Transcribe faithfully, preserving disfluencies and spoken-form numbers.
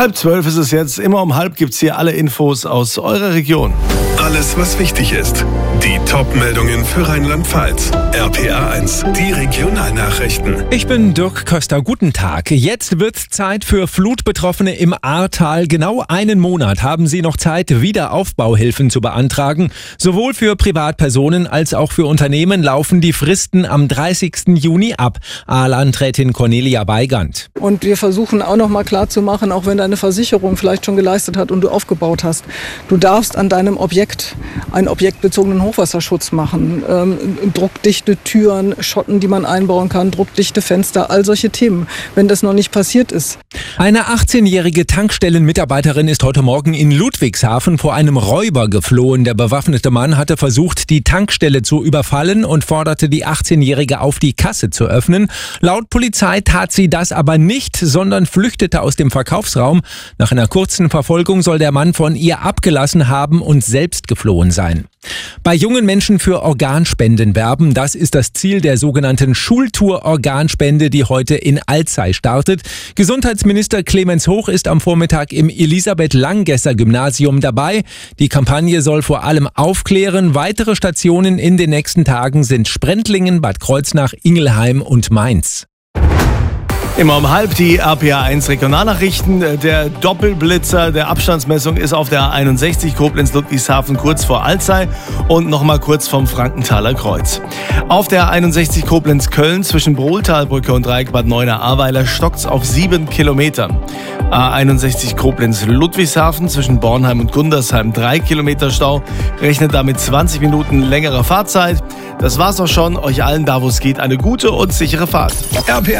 Halb zwölf ist es jetzt. Immer um halb gibt's hier alle Infos aus eurer Region. Alles, was wichtig ist. Die Top-Meldungen für Rheinland-Pfalz. R P A eins, die Regionalnachrichten. Ich bin Dirk Köster. Guten Tag. Jetzt wird Zeit für Flutbetroffene im Ahrtal. Genau einen Monat haben sie noch Zeit, Wiederaufbauhilfen zu beantragen. Sowohl für Privatpersonen als auch für Unternehmen laufen die Fristen am dreißigsten Juni ab. A-Landrätin Cornelia Weigand. Und wir versuchen auch noch mal klarzumachen, auch wenn deine Versicherung vielleicht schon geleistet hat und du aufgebaut hast, du darfst an deinem Objekt einen objektbezogenen Hochwasserschutz machen. Ähm, druckdichte Türen, Schotten, die man einbauen kann, druckdichte Fenster, all solche Themen, wenn das noch nicht passiert ist. Eine achtzehnjährige Tankstellenmitarbeiterin ist heute Morgen in Ludwigshafen vor einem Räuber geflohen. Der bewaffnete Mann hatte versucht, die Tankstelle zu überfallen und forderte die achtzehnjährige auf, die Kasse zu öffnen. Laut Polizei tat sie das aber nicht, sondern flüchtete aus dem Verkaufsraum. Nach einer kurzen Verfolgung soll der Mann von ihr abgelassen haben und selbst geflohen sein. Bei jungen Menschen für Organspenden werben, das ist das Ziel der sogenannten Schultour Organspende, die heute in Alzey startet. Gesundheitsminister Clemens Hoch ist am Vormittag im Elisabeth-Langesser-Gymnasium dabei. Die Kampagne soll vor allem aufklären. Weitere Stationen in den nächsten Tagen sind Sprendlingen, Bad Kreuznach, Ingelheim und Mainz. Immer um halb die R P A eins Regionalnachrichten. Der Doppelblitzer der Abstandsmessung ist auf der A einundsechzig Koblenz-Ludwigshafen kurz vor Alzey und nochmal kurz vom Frankenthaler Kreuz. Auf der A einundsechzig Koblenz-Köln zwischen Brohltalbrücke und Dreieck Bad Neuenahr-Ahrweiler stockt's auf sieben Kilometer. A einundsechzig Koblenz-Ludwigshafen zwischen Bornheim und Gundersheim drei Kilometer Stau. Rechnet damit zwanzig Minuten längerer Fahrzeit. Das war's auch schon. Euch allen da, wo es geht, eine gute und sichere Fahrt. R P A